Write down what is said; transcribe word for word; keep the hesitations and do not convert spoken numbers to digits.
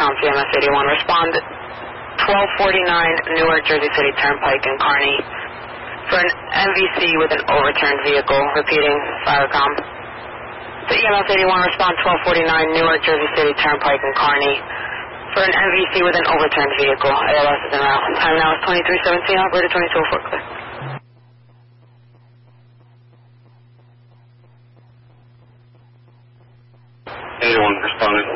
Firacom C M S eighty-one. Respond twelve forty-nine Newark Jersey City Turnpike in Kearney for an M V C with an overturned vehicle. Repeating, Firacom. The E M S eighty-one, respond twelve forty-nine Newark Jersey City Turnpike in Kearney for an M V C with an overturned vehicle. A L S is en route. Time now is twenty-three seventeen. Operator twenty-two oh four, clear. eighty-one responding.